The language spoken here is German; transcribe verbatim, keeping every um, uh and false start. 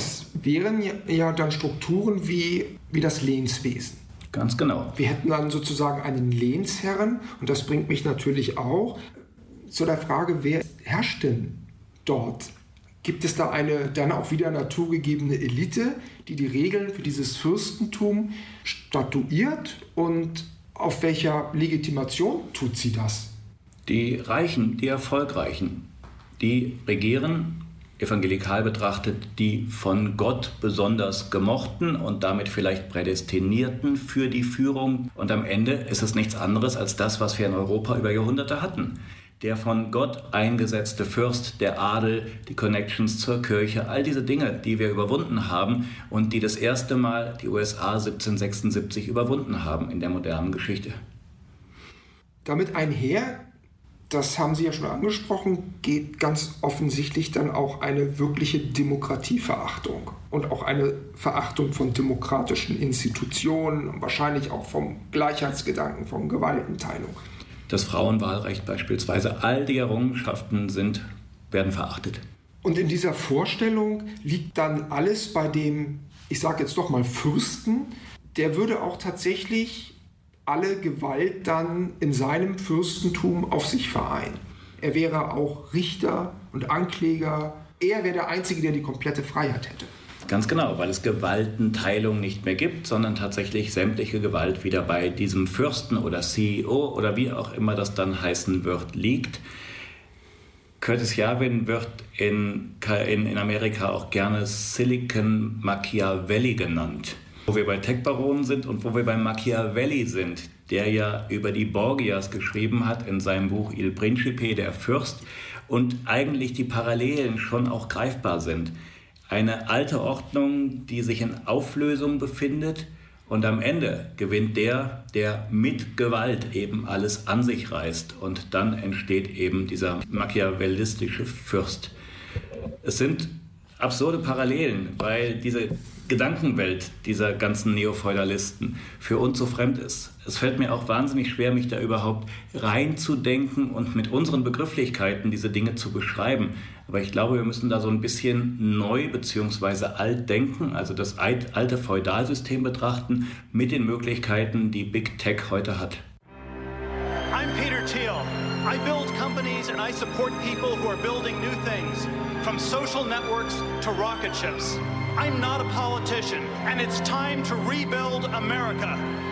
Das wären ja, ja dann Strukturen wie, wie das Lehnswesen. Ganz genau. Wir hätten dann sozusagen einen Lehnsherren und das bringt mich natürlich auch zu der Frage, wer herrscht denn dort? Gibt es da eine dann auch wieder naturgegebene Elite, die die Regeln für dieses Fürstentum statuiert und auf welcher Legitimation tut sie das? Die Reichen, die Erfolgreichen, die regieren, evangelikal betrachtet, die von Gott besonders gemochten und damit vielleicht prädestinierten für die Führung. Und am Ende ist es nichts anderes als das, was wir in Europa über Jahrhunderte hatten. Der von Gott eingesetzte Fürst, der Adel, die Connections zur Kirche, all diese Dinge, die wir überwunden haben und die das erste Mal die U S A siebzehnhundertsechsundsiebzig überwunden haben in der modernen Geschichte. Damit einher, das haben Sie ja schon angesprochen, geht ganz offensichtlich dann auch eine wirkliche Demokratieverachtung und auch eine Verachtung von demokratischen Institutionen und wahrscheinlich auch vom Gleichheitsgedanken, von Gewaltenteilung. Das Frauenwahlrecht beispielsweise, all die Errungenschaften sind, werden verachtet. Und in dieser Vorstellung liegt dann alles bei dem, ich sage jetzt doch mal Fürsten, der würde auch tatsächlich alle Gewalt dann in seinem Fürstentum auf sich vereinen. Er wäre auch Richter und Ankläger. Er wäre der Einzige, der die komplette Freiheit hätte. Ganz genau, weil es Gewaltenteilung nicht mehr gibt, sondern tatsächlich sämtliche Gewalt wieder bei diesem Fürsten oder C E O oder wie auch immer das dann heißen wird, liegt. Curtis Yarvin wird in, in, in Amerika auch gerne Silicon Machiavelli genannt. Wo wir bei Tech-Baronen sind und wo wir bei Machiavelli sind, der ja über die Borgias geschrieben hat in seinem Buch Il Principe, der Fürst, und eigentlich die Parallelen schon auch greifbar sind. Eine alte Ordnung, die sich in Auflösung befindet und am Ende gewinnt der, der mit Gewalt eben alles an sich reißt und dann entsteht eben dieser machiavellistische Fürst. Es sind absurde Parallelen, weil diese Gedankenwelt dieser ganzen Neofeudalisten für uns so fremd ist. Es fällt mir auch wahnsinnig schwer, mich da überhaupt reinzudenken und mit unseren Begrifflichkeiten diese Dinge zu beschreiben. Aber ich glaube, wir müssen da so ein bisschen neu bzw. alt denken, also das alte Feudalsystem betrachten mit den Möglichkeiten, die Big Tech heute hat. I'm Peter Thiel. I build companies and I support people who are building new things, from social networks to rocket ships. I'm not a politician, and it's time to rebuild America.